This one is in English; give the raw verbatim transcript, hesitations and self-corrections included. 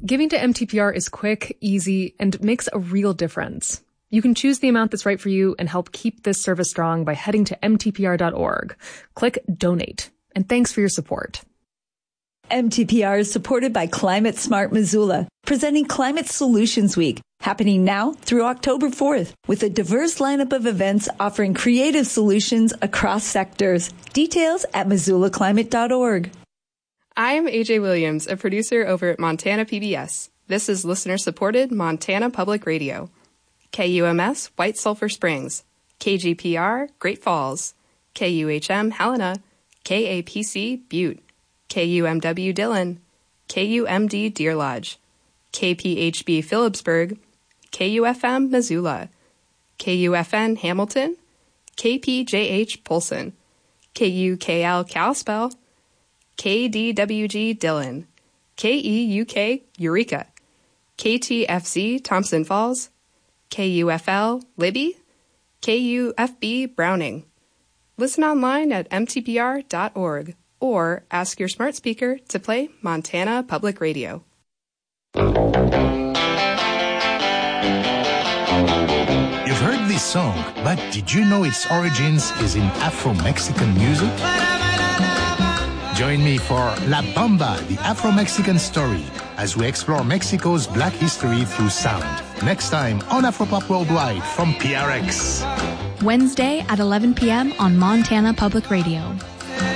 Giving to M T P R is quick, easy, and makes a real difference. You can choose the amount that's right for you and help keep this service strong by heading to M T P R dot org. Click Donate. And thanks for your support. M T P R is supported by Climate Smart Missoula, presenting Climate Solutions Week, happening now through October fourth, with a diverse lineup of events offering creative solutions across sectors. Details at Missoula Climate dot org. I'm A J Williams, a producer over at Montana P B S. This is listener-supported Montana Public Radio. K U M S, White Sulphur Springs. K G P R, Great Falls. K U H M, Helena. K A P C, Butte. K U M W, Dillon. K U M D, Deer Lodge. K P H B, Phillipsburg. K U F M, Missoula. K U F N, Hamilton. K P J H, Polson. K U K L, Kalispell. K D W G, Dillon. K E U K, Eureka. K T F Z, Thompson Falls. K U F L, Libby. K U F B, Browning. Listen online at M T P R dot org or ask your smart speaker to play Montana Public Radio. You've heard this song, but did you know its origins is in Afro-Mexican music? Join me for La Bamba, the Afro-Mexican story, as we explore Mexico's black history through sound. Next time on Afropop Worldwide from P R X. Wednesday at eleven p.m. on Montana Public Radio.